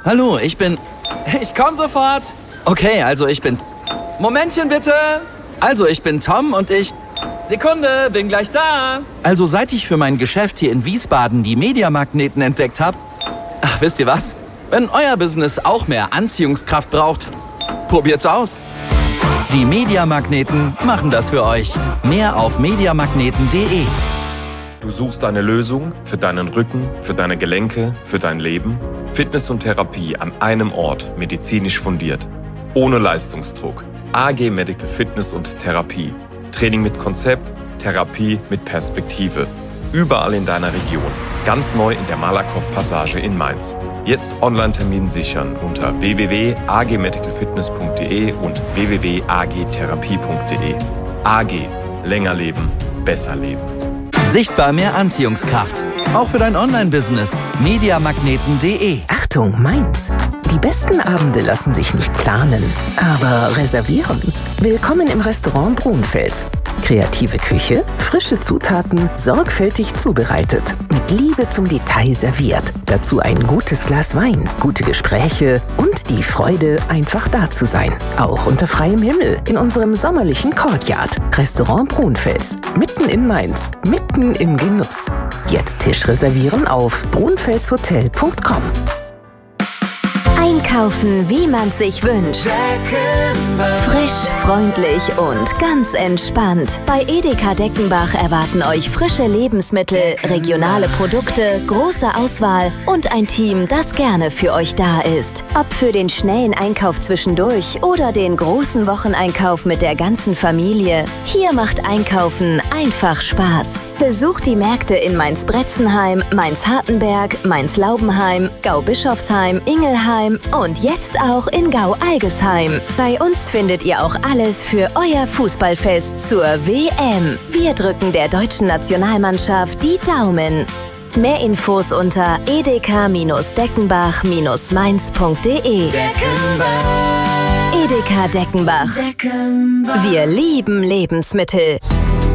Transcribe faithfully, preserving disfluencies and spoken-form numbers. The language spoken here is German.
Hallo, ich bin... Ich komm sofort. Okay, also ich bin... Momentchen bitte. Also ich bin Tom und ich... Sekunde, bin gleich da. Also seit ich für mein Geschäft hier in Wiesbaden die Mediamagneten entdeckt habe... Ach, wisst ihr was? Wenn euer Business auch mehr Anziehungskraft braucht, probiert's aus. Die Mediamagneten machen das für euch. Mehr auf mediamagneten punkt de. Du suchst eine Lösung für deinen Rücken, für deine Gelenke, für dein Leben? Fitness und Therapie an einem Ort, medizinisch fundiert. Ohne Leistungsdruck. A G Medical Fitness und Therapie. Training mit Konzept, Therapie mit Perspektive. Überall in deiner Region. Ganz neu in der Malakow-Passage in Mainz. Jetzt Online-Termin sichern unter w w w punkt a g medical fitness punkt de und w w w punkt a g therapie punkt de. A G. Länger leben, besser leben. Sichtbar mehr Anziehungskraft. Auch für dein Online-Business. mediamagneten punkt de. Achtung, Mainz. Die besten Abende lassen sich nicht planen, aber reservieren. Willkommen im Restaurant Brunfels. Kreative Küche, frische Zutaten, sorgfältig zubereitet, mit Liebe zum Detail serviert. Dazu ein gutes Glas Wein, gute Gespräche und die Freude, einfach da zu sein. Auch unter freiem Himmel in unserem sommerlichen Courtyard. Restaurant Brunfels, mitten in Mainz, mitten im Genuss. Jetzt Tisch reservieren auf brunfelshotel punkt com. Einkaufen, wie man sich wünscht. Frisch, freundlich und ganz entspannt. Bei Edeka Deckenbach erwarten euch frische Lebensmittel, regionale Produkte, große Auswahl und ein Team, das gerne für euch da ist. Ob für den schnellen Einkauf zwischendurch oder den großen Wocheneinkauf mit der ganzen Familie, hier macht Einkaufen einfach Spaß. Besucht die Märkte in Mainz-Bretzenheim, Mainz-Hartenberg, Mainz-Laubenheim, Gau-Bischofsheim, Ingelheim und jetzt auch in Gau-Algesheim. Bei uns findet ihr auch alles für euer Fußballfest zur W M. Wir drücken der deutschen Nationalmannschaft die Daumen. Mehr Infos unter edeka Deckenbach Mainz punkt de. Edeka Deckenbach. Wir lieben Lebensmittel.